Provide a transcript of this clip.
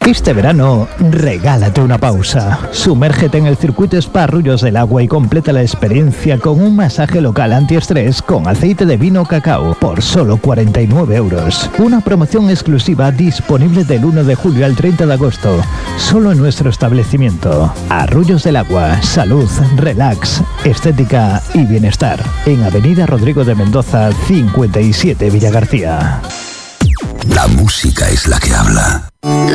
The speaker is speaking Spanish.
Este verano, regálate una pausa. Sumérgete en el circuito Spa Arroyos del Agua y completa la experiencia con un masaje local antiestrés con aceite de vino cacao por solo 49 euros. Una promoción exclusiva disponible del 1 de julio al 30 de agosto. Solo en nuestro establecimiento. Arroyos del Agua. Salud, relax, estética y bienestar. En Avenida Rodrigo de Mendoza, 57 Villagarcía. La música es la que habla.